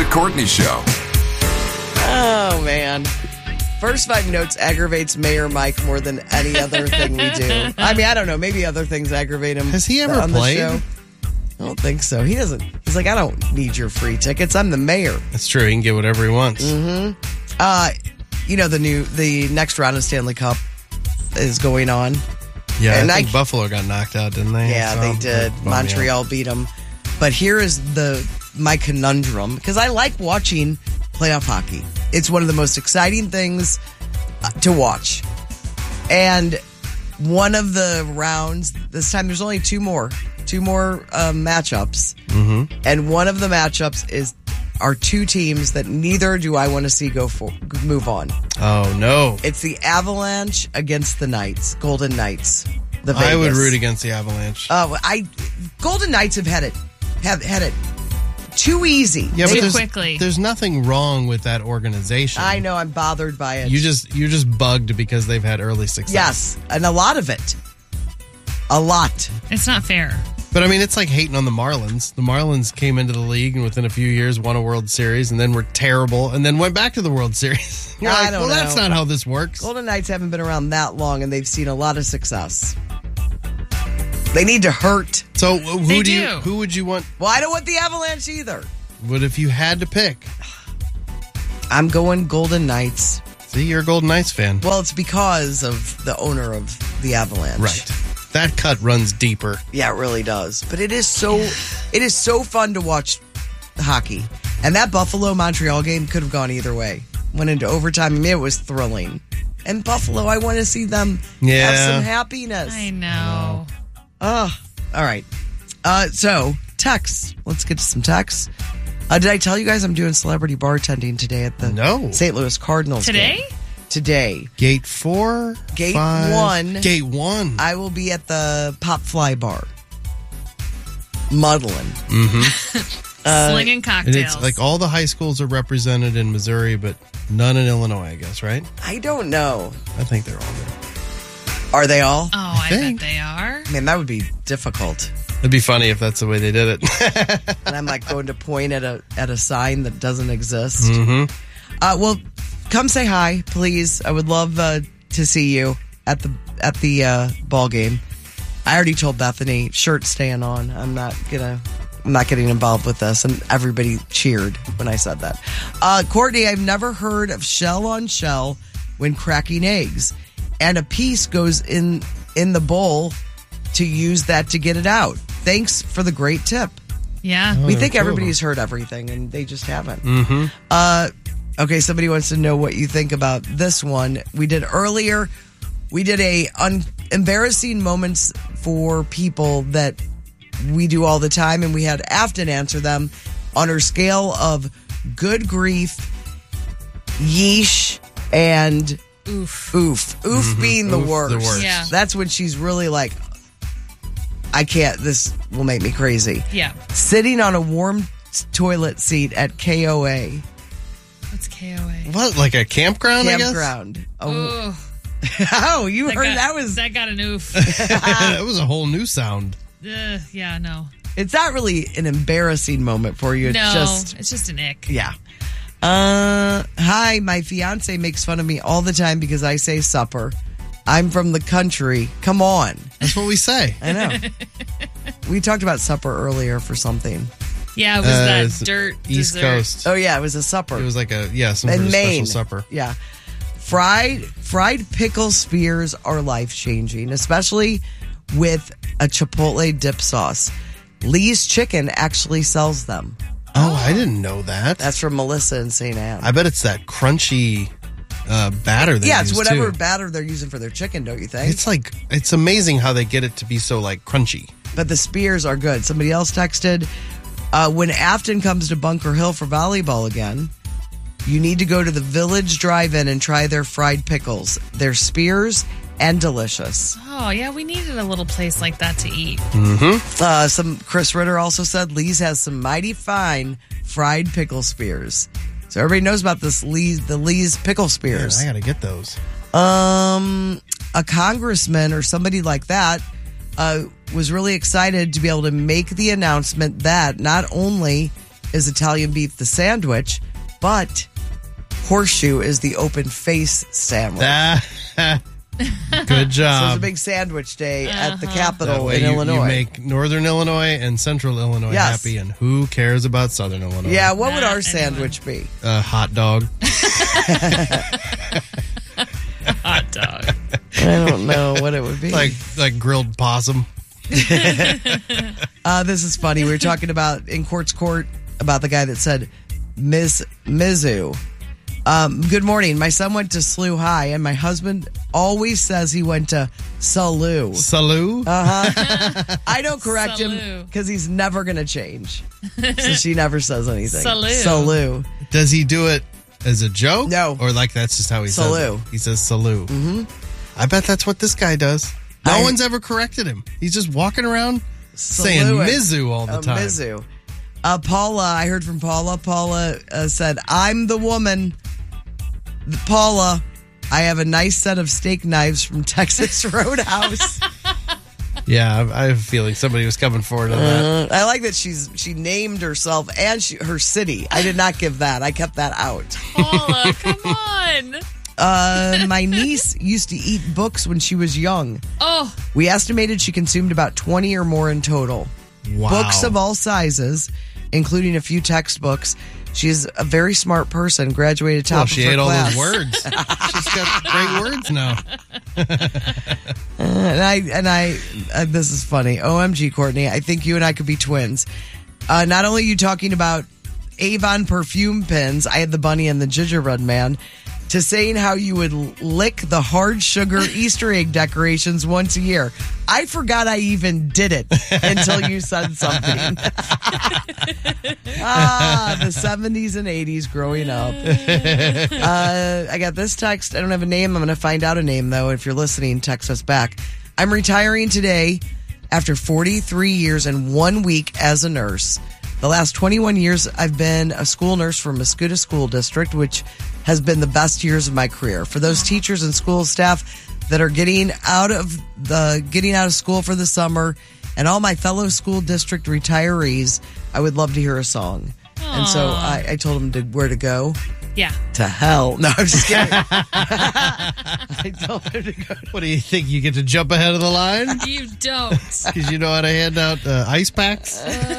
Courtney Show. Oh, man. First 5 notes aggravates Mayor Mike more than any other thing we do. I mean, I don't know. Maybe other things aggravate him. Has he ever on played? The show. I don't think so. He doesn't. He's like, I don't need your free tickets. I'm the mayor. That's true. He can get whatever he wants. The next round of Stanley Cup is going on. Yeah, And I think Buffalo got knocked out, didn't they? Yeah, they did. Montreal beat them. But here is my conundrum, because I like watching playoff hockey. It's one of the most exciting things to watch. And one of the rounds, this time there's only two more matchups. Mm-hmm. And one of the matchups are two teams that neither do I want to see move on. Oh, no. It's the Avalanche against the Knights, Golden Knights. The Vegas. I would root against the Avalanche. Golden Knights have had it too easy. Yeah, but quickly. There's nothing wrong with that organization. I know, I'm bothered by it. You're just bugged because they've had early success. Yes, and a lot of it. A lot. It's not fair. But I mean, it's like hating on the Marlins. The Marlins came into the league and within a few years won a World Series and then were terrible and then went back to the World Series. You're I like, don't know. That's not how this works. Golden Knights haven't been around that long, and they've seen a lot of success. They need to hurt. So They do. who would you want? Well, I don't want the Avalanche either. What if you had to pick? I'm going Golden Knights. See, you're a Golden Knights fan. Well, it's because of the owner of the Avalanche. Right. That cut runs deeper. Yeah, it really does. But it is so fun to watch hockey. And that Buffalo-Montreal game could have gone either way. Went into overtime. I mean, it was thrilling. And Buffalo, I want to see them have some happiness. I know. All right. So, texts. Let's get to some texts. Did I tell you guys I'm doing celebrity bartending today at the St. Louis Cardinals Today? game? Today. Gate 4? Gate 5, 1. Gate 1. I will be at the Pop Fly Bar. Muddling. Mm-hmm. Slinging cocktails. And it's like all the high schools are represented in Missouri, but none in Illinois, I guess, right? I don't know. I think they're all there. Are they all? Oh, I bet they are. Man, that would be difficult. It'd be funny if that's the way they did it. And I'm like going to point at a sign that doesn't exist. Mm-hmm. Well, come say hi, please. I would love to see you at the ball game. I already told Bethany, shirt staying on. I'm not getting involved with this, and everybody cheered when I said that. Courtney, I've never heard of shell on shell when cracking eggs, and a piece goes in the bowl to use that to get it out. Thanks for the great tip. Yeah. We think everybody's heard everything, and they just haven't. Mm-hmm. Okay, somebody wants to know what you think about this one. We did earlier. We did a embarrassing moments for people that we do all the time, and we had Afton answer them on her scale of good grief, yeesh, and oof. Oof being the worst. The worst. Yeah. That's when she's really like, I can't, this will make me crazy. Yeah. Sitting on a warm toilet seat at KOA. What's KOA? What, like a campground, Campground. Ooh. Oh, you heard that was... That got an oof. That was a whole new sound. Yeah, no. It's not really an embarrassing moment for you. It's just an ick. Yeah. Hi, my fiance makes fun of me all the time because I say supper. I'm from the country. Come on. That's what we say. I know. We talked about supper earlier for something. Yeah, it was that dirt East dessert. Coast. Oh, yeah, it was a supper. It was like some sort in of Maine. special supper. Yeah. Fried pickle spears are life-changing, especially with a Chipotle dip sauce. Lee's Chicken actually sells them. Oh, I didn't know that. That's from Melissa in St. Anne. I bet it's that crunchy batter they use, it's whatever too. batter they're using for their chicken, don't you think? It's amazing how they get it to be so, crunchy. But the spears are good. Somebody else texted, when Afton comes to Bunker Hill for volleyball again, you need to go to the Village Drive-In and try their fried pickles. They're spears and delicious. Oh, yeah, we needed a little place like that to eat. Mm-hmm. Some Chris Ritter also said Lee's has some mighty fine fried pickle spears. So everybody knows about the Lee's pickle spears. Man, I gotta get those. A congressman or somebody like that was really excited to be able to make the announcement that not only is Italian beef the sandwich, but horseshoe is the open face sandwich. Good job. So it's a big sandwich day at the That Capitol way in Illinois. You make Northern Illinois and Central Illinois Yes. happy, and who cares about Southern Illinois? Yeah, what would Not our sandwich be? A hot dog. Hot dog. I don't know what it would be. like grilled possum. This is funny. We were talking about in Court about the guy that said Miss Mizzou. Good morning. My son went to SLU High, and my husband always says he went to SLU. Salud. I don't correct him SLU. because he's never going to change. So she never says anything. SLU. SLU. Does he do it as a joke? No. Or like that's just how he says Salud. it? He says salute. Mm-hmm. I bet that's what this guy does. No one's ever corrected him. He's just walking around saying Salute. Mizzou all the time. Mizzou. Paula, I heard from Paula. Paula said, I'm the woman. Paula, I have a nice set of steak knives from Texas Roadhouse. Yeah, I have a feeling somebody was coming forward on that. I like that she named herself and her city. I did not give that. I kept that out. Paula, come on. My niece used to eat books when she was young. Oh, We estimated she consumed about 20 or more in total. Wow. Books of all sizes, including a few textbooks. She's a very smart person, graduated top Well, of she her ate all class. those words. She's got great words now. And I this is funny. OMG, Courtney, I think you and I could be twins. Not only are you talking about Avon perfume pins, I had the bunny and the gingerbread man, to saying how you would lick the hard sugar Easter egg decorations once a year. I forgot I even did it until you said something. The 70s and 80s growing up. I got this text. I don't have a name. I'm going to find out a name, though. If you're listening, text us back. I'm retiring today after 43 years and 1 week as a nurse. The last 21 years, I've been a school nurse for Muscuda School District, which has been the best years of my career. For those teachers and school staff that are getting out of school for the summer, and all my fellow school district retirees, I would love to hear a song. And so I told them where to go. yeah. To hell. No, I'm just kidding. I told her to go. What do you think? You get to jump ahead of the line? You don't. Because you know how to hand out ice packs?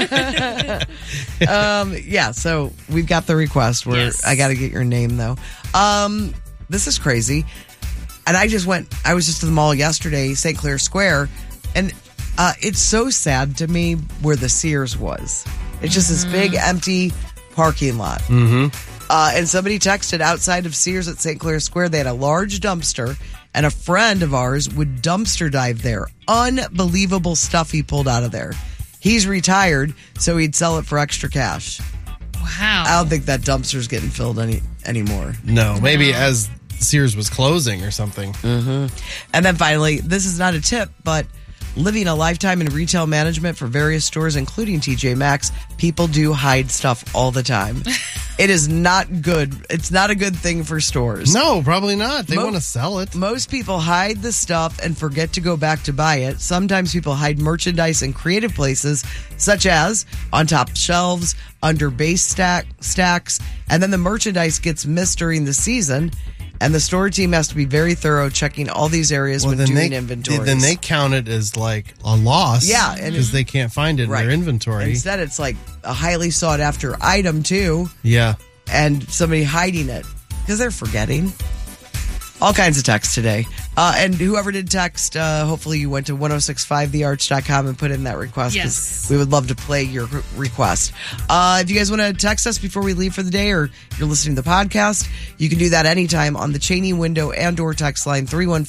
Yeah, so we've got the request where Yes. I got to get your name, though. This is crazy. And I was just at the mall yesterday, St. Clair Square, and it's so sad to me where the Sears was. It's just this big empty parking lot. Mm-hmm. And somebody texted outside of Sears at St. Clair Square, they had a large dumpster, and a friend of ours would dumpster dive there. Unbelievable stuff he pulled out of there. He's retired, so he'd sell it for extra cash. Wow. I don't think that dumpster's getting filled anymore. No, maybe as Sears was closing or something. And then finally, this is not a tip, but living a lifetime in retail management for various stores, including TJ Maxx, people do hide stuff all the time. It is not good. It's not a good thing for stores. No, probably not. They want to sell it. Most people hide the stuff and forget to go back to buy it. Sometimes people hide merchandise in creative places, such as on top shelves, under base stacks, and then the merchandise gets missed during the season. And the store team has to be very thorough, checking all these areas when doing inventory. Then they count it as like a loss. Yeah, because they can't find it in their inventory. Instead, it's like a highly sought after item too, Yeah. and somebody hiding it because they're forgetting. All kinds of text today. And whoever did text, hopefully you went to 1065thearch.com and put in that request. 'Cause Yes. we would love to play your request. If you guys want to text us before we leave for the day, or you're listening to the podcast, you can do that anytime on the Cheney window and door text line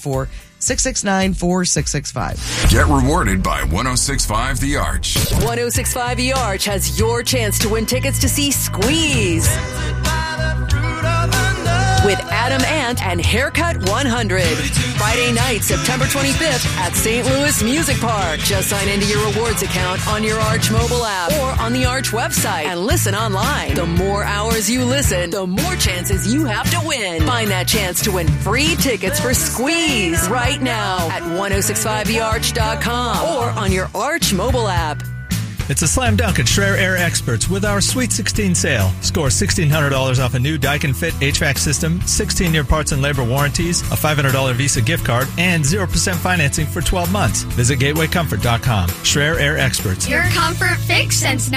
314-669-4665. Get rewarded by 1065 The Arch. 1065 The Arch has your chance to win tickets to see Squeeze with Adam Ant and Haircut 100. Friday night, September 25th at St. Louis Music Park. Just sign into your rewards account on your Arch mobile app or on the Arch website and listen online. The more hours you listen, the more chances you have to win. Find that chance to win free tickets for Squeeze right now at 1065thearch.com or on your Arch mobile app. It's a slam dunk at Schreier Air Experts with our Sweet 16 sale. Score $1,600 off a new Daikin Fit HVAC system, 16-year parts and labor warranties, a $500 Visa gift card, and 0% financing for 12 months. Visit gatewaycomfort.com. Schreier Air Experts. Your comfort fix since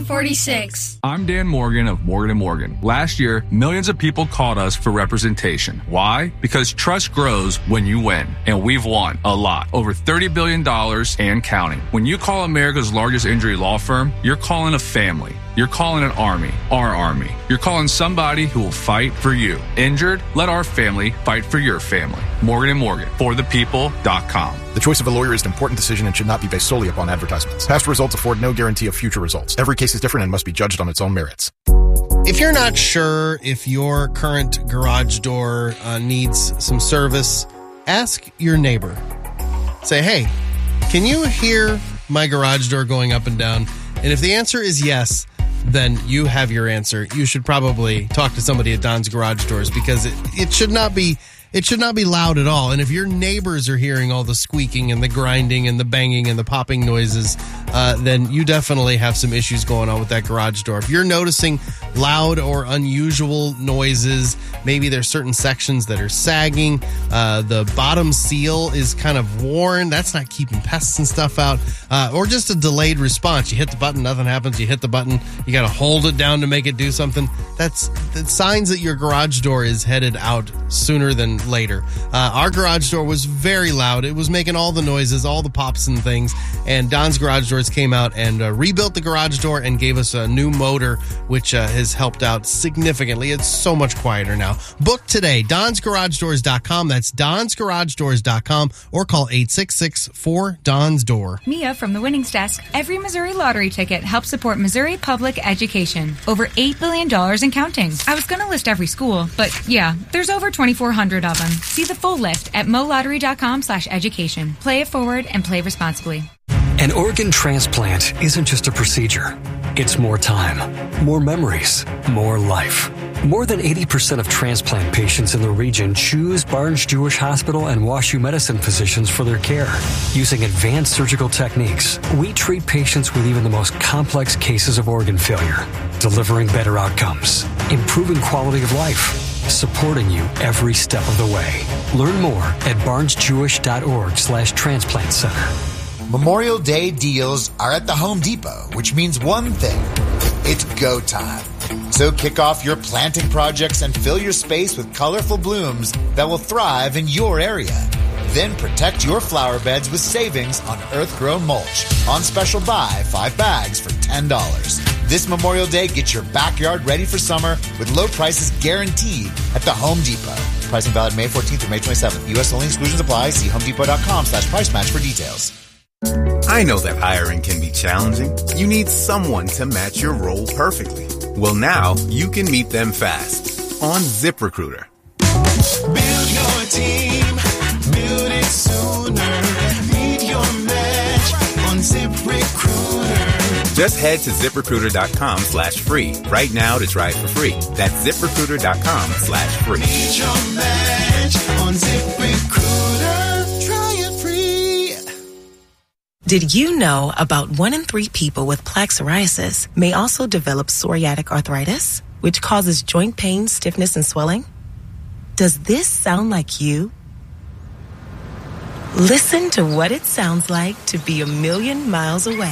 1946. I'm Dan Morgan of Morgan & Morgan. Last year, millions of people called us for representation. Why? Because trust grows when you win. And we've won a lot. Over $30 billion and counting. When you call America's largest injury law firm, you're calling a family. You're calling an army, our army. You're calling somebody who will fight for you. Injured? Let our family fight for your family. Morgan & Morgan, forthepeople.com. The choice of a lawyer is an important decision and should not be based solely upon advertisements. Past results afford no guarantee of future results. Every case is different and must be judged on its own merits. If you're not sure if your current garage door needs some service, ask your neighbor. Say, hey, can you hear my garage door going up and down? And if the answer is yes, then you have your answer. You should probably talk to somebody at Don's Garage Doors because it should not be loud at all. And if your neighbors are hearing all the squeaking and the grinding and the banging and the popping noises, then you definitely have some issues going on with that garage door. If you're noticing loud or unusual noises, maybe there's certain sections that are sagging, the bottom seal is kind of worn, that's not keeping pests and stuff out, or just a delayed response. You hit the button, nothing happens. You hit the button, you got to hold it down to make it do something. That's signs that your garage door is headed out sooner than later. Our garage door was very loud. It was making all the noises, all the pops and things. And Don's Garage Doors came out and rebuilt the garage door and gave us a new motor, which has helped out significantly. It's so much quieter now. Book today, DonsGarageDoors.com. That's DonsGarageDoors.com or call 866-4-DONS-DOOR. Mia from the Winnings Desk. Every Missouri lottery ticket helps support Missouri public education. Over $8 billion and counting. I was going to list every school, but yeah, there's over 2,400 of them. See the full list at molottery.com/education. Play it forward and play responsibly. An organ transplant isn't just a procedure. It's more time, more memories, more life. More than 80% of transplant patients in the region choose Barnes-Jewish Hospital and WashU Medicine physicians for their care. Using advanced surgical techniques, we treat patients with even the most complex cases of organ failure, delivering better outcomes, improving quality of life, supporting you every step of the way. Learn more at barnesjewish.org/transplant center. Memorial Day deals are at the Home Depot, which means one thing. It's go time. So kick off your planting projects and fill your space with colorful blooms that will thrive in your area. Then protect your flower beds with savings on earth-grown mulch. On special buy, 5 bags for $10. This Memorial Day, get your backyard ready for summer with low prices guaranteed at the Home Depot. Pricing valid May 14th through May 27th. U.S. only, exclusions apply. See homedepot.com/price match for details. I know that hiring can be challenging. You need someone to match your role perfectly. Well, now you can meet them fast on ZipRecruiter. Build your team, build it sooner. Meet your match on ZipRecruiter. Just head to ZipRecruiter.com/free right now to try it for free. That's ZipRecruiter.com/free. Meet your match on ZipRecruiter. Try it free. Did you know about 1 in 3 people with plaque psoriasis may also develop psoriatic arthritis, which causes joint pain, stiffness, and swelling? Does this sound like you? Listen to what it sounds like to be a million miles away.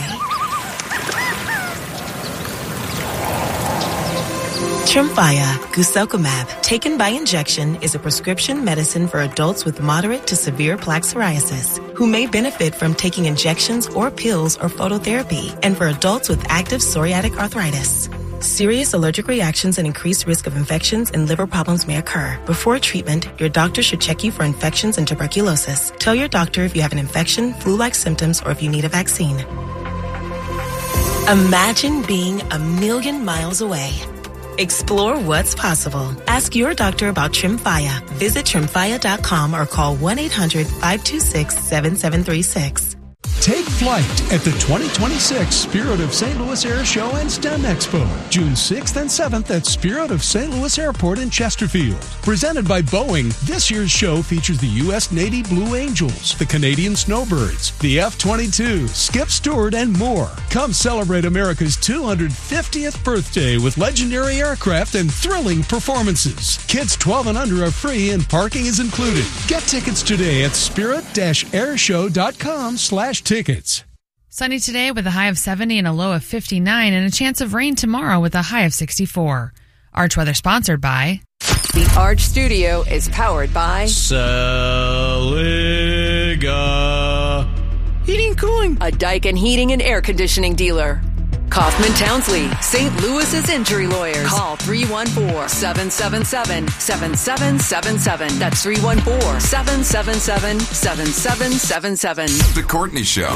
Tremfya guselkumab, taken by injection, is a prescription medicine for adults with moderate to severe plaque psoriasis who may benefit from taking injections or pills or phototherapy, and for adults with active psoriatic arthritis. Serious allergic reactions and increased risk of infections and liver problems may occur. Before treatment, your doctor should check you for infections and tuberculosis. Tell your doctor if you have an infection, flu-like symptoms, or if you need a vaccine. Imagine being a million miles away. Explore what's possible. Ask your doctor about Tremfya. Visit Tremfya.com or call 1-800-526-7736. Take flight at the 2026 Spirit of St. Louis Air Show and STEM Expo, June 6th and 7th at Spirit of St. Louis Airport in Chesterfield. Presented by Boeing, this year's show features the U.S. Navy Blue Angels, the Canadian Snowbirds, the F-22, Skip Stewart, and more. Come celebrate America's 250th birthday with legendary aircraft and thrilling performances. Kids 12 and under are free and parking is included. Get tickets today at spirit-airshow.com/tickets. Sunny today with a high of 70 and a low of 59 and a chance of rain tomorrow with a high of 64. Arch Weather sponsored by... The Arch Studio is powered by... Saliga Heating and Cooling. A Daikin Heating and Air Conditioning dealer. Kaufman Townsley, St. Louis's injury lawyers. Call 314-777-7777. That's 314-777-7777. The Courtney Show.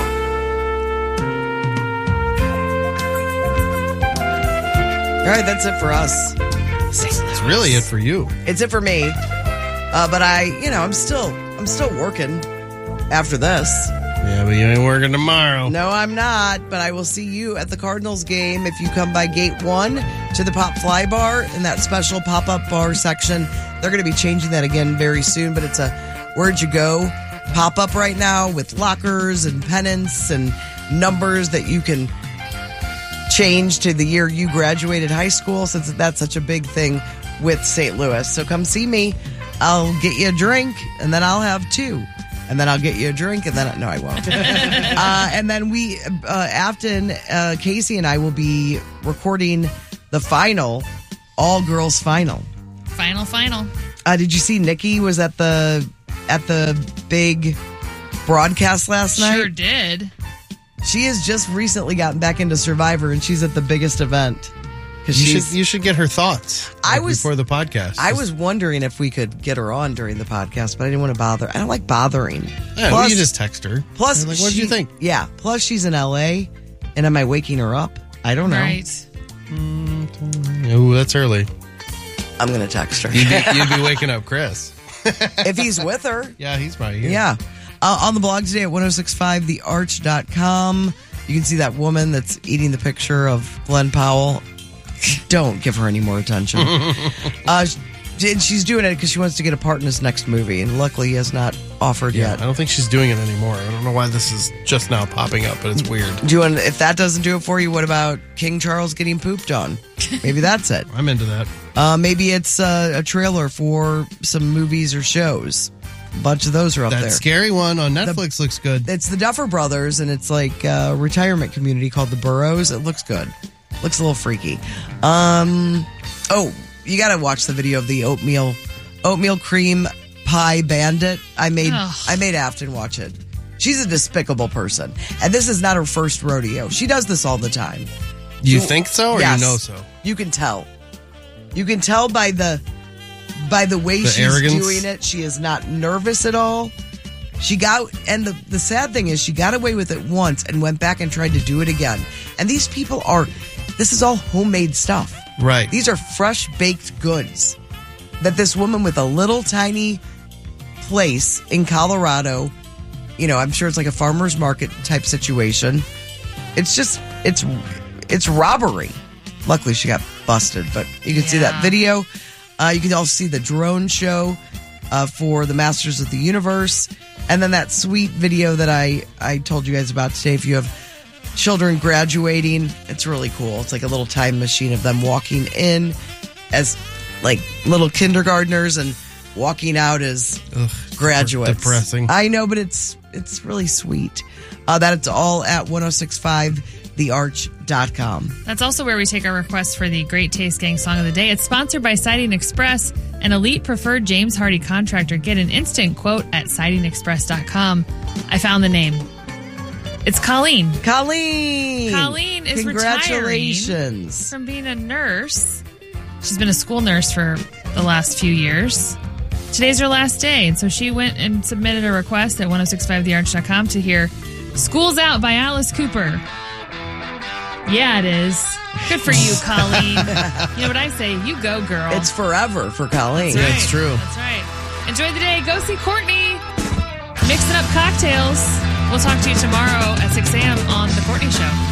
All right, that's it for us. It's really it for you. It's it for me. But I'm still working after this. Yeah, but you ain't working tomorrow. No, I'm not, but I will see you at the Cardinals game if you come by Gate 1 to the Pop Fly Bar in that special pop-up bar section. They're going to be changing that again very soon, but it's a Where'd You Go pop-up right now with lockers and pennants and numbers that you can change to the year you graduated high school, since that's such a big thing with St. Louis. So come see me. I'll get you a drink, and then I'll have two. And then I'll get you a drink, and then... No, I won't. And then Afton, Casey, and I will be recording the final, all-girls final. Final. Did you see Nikki was at the big broadcast last night? Sure did. She has just recently gotten back into Survivor, and she's at the biggest event. You should get her thoughts before the podcast. I was wondering if we could get her on during the podcast, but I didn't want to bother. I don't like bothering. Yeah, plus, you just text her. Plus, what did you think? Yeah. Plus, she's in LA, and am I waking her up? I don't know. Right. Oh, that's early. I'm going to text her. You'd be waking up Chris. If he's with her. Yeah, he's right here. Yeah. On the blog today at 1065thearch.com, you can see that woman that's eating the picture of Glenn Powell. Don't give her any more attention. She's doing it because she wants to get a part in his next movie, and luckily he has not offered yet. I don't think she's doing it anymore. I don't know why this is just now popping up, but it's weird. If that doesn't do it for you, what about King Charles getting pooped on? Maybe that's it. I'm into that. Maybe it's a trailer for some movies or shows. A bunch of those are up there. That scary one on Netflix looks good. It's the Duffer Brothers, and it's like a retirement community called the Burrows. It looks good. Looks a little freaky. You got to watch the video of the oatmeal cream pie bandit. I made Afton watch it. She's a despicable person, and this is not her first rodeo. She does this all the time. You think so, or yes, you know so? You can tell. You can tell by the way she's arrogance. doing it. She is not nervous at all. The sad thing is she got away with it once and went back and tried to do it again. And these people this is all homemade stuff. Right. These are fresh baked goods that this woman with a little tiny place in Colorado, I'm sure it's like a farmer's market type situation. It's robbery. Luckily she got busted, but you can see that video. You can also see the drone show for the Masters of the Universe. And then that sweet video that I told you guys about today. If you have children graduating, it's really cool. It's like a little time machine of them walking in as like little kindergartners and walking out as graduates. Depressing. I know, but it's really sweet. That's all at 1065thearch.com. That's also where we take our requests for the Great Taste Gang Song of the Day. It's sponsored by Siding Express, an elite preferred James Hardy contractor. Get an instant quote at sidingexpress.com. I found the name. It's Colleen. Colleen is Congratulations. retiring from being a nurse. She's been a school nurse for the last few years. Today's her last day, and so she went and submitted a request at 1065thearch.com to hear School's Out by Alice Cooper. Yeah, it is. Good for you, Colleen. You know what I say? You go, girl. It's forever for Colleen. That's right. It's true. That's right. Enjoy the day. Go see Courtney. Mixing up cocktails. We'll talk to you tomorrow at 6 a.m. on The Courtney Show.